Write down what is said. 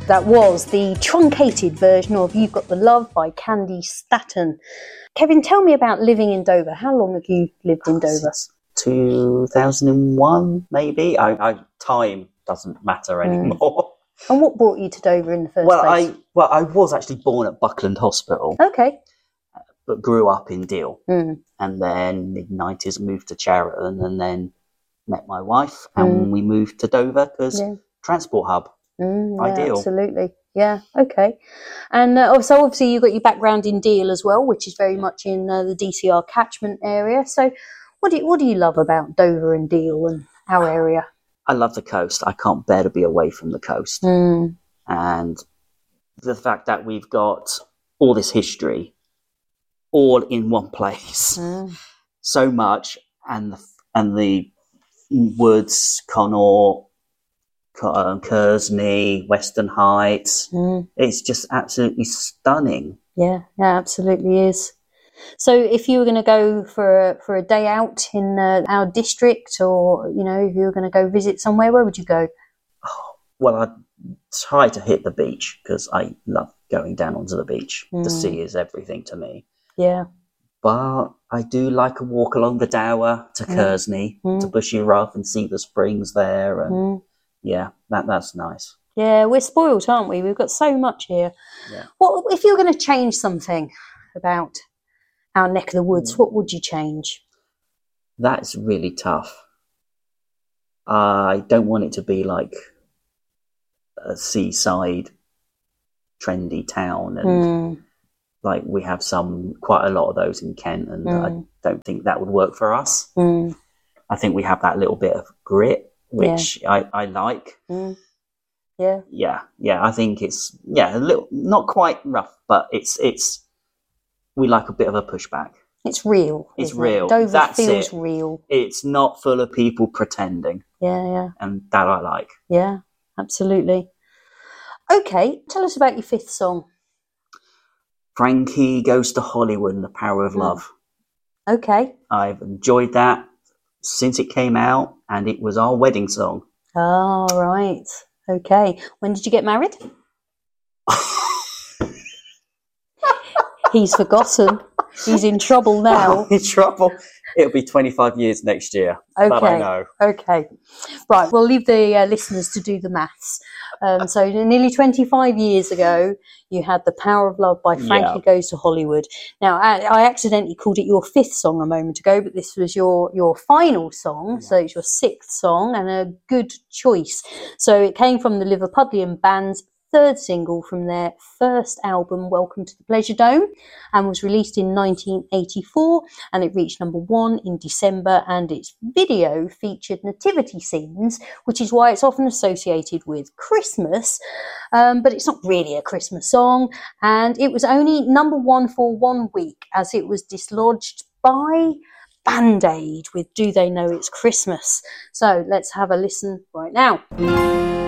That was the truncated version of You've Got the Love by Candy Staton. Kevin, tell me about living in Dover. How long have you lived in Dover? 2001, maybe. Time doesn't matter anymore. And what brought you to Dover in the first place? I was actually born at Buckland Hospital. Okay. But grew up in Deal. And then mid-90s moved to Cheriton and then met my wife and we moved to Dover because transport hub. Ideal. Absolutely. Yeah, okay. And so obviously you've got your background in Deal as well, which is very much in the DCR catchment area. So what do you love about Dover and Deal and our area? I love the coast. I can't bear to be away from the coast. And the fact that we've got all this history all in one place. So much. And the woods, Connaught, Kersney, Western Heights. It's just absolutely stunning. Yeah, absolutely is. So if you were going to go for a day out in our district, or if you were going to go visit somewhere, where would you go? Well, I'd try to hit the beach because I love going down onto the beach. The sea is everything to me. Yeah. But I do like a walk along the Dower to Kersney, to Bushy Rough and see the springs there. And yeah, that's nice. Yeah, we're spoiled, aren't we? We've got so much here. Yeah. What if you were going to change something about our neck of the woods? What would you change? That's really tough. I don't want it to be like a seaside trendy town and like we have quite a lot of those in Kent, and I don't think that would work for us. I think we have that little bit of grit, which I like. Yeah. I think it's a little, not quite rough, but it's we like a bit of a pushback. It's real. It's real. Dover feels real. It's not full of people pretending. Yeah. And that I like. Yeah, absolutely. Okay, tell us about your fifth song. Frankie Goes to Hollywood and The Power of Love. Okay. I've enjoyed that since it came out, and it was our wedding song. Oh, right. Okay. When did you get married? He's forgotten. He's in trouble now. In trouble. It'll be 25 years next year. Okay. That I know. Okay. Right. We'll leave the listeners to do the maths. So nearly 25 years ago, you had The Power of Love by Frankie Goes to Hollywood. Now, I accidentally called it your fifth song a moment ago, but this was your final song. So it's your sixth song and a good choice. So it came from the Liverpudlian band's third single from their first album, Welcome to the Pleasure Dome, and was released in 1984, and it reached number 1 in December, and its video featured nativity scenes, which is why it's often associated with Christmas, but it's not really a Christmas song, and it was only number 1 for 1 week as it was dislodged by Band-Aid with Do They Know It's Christmas. So let's have a listen right now.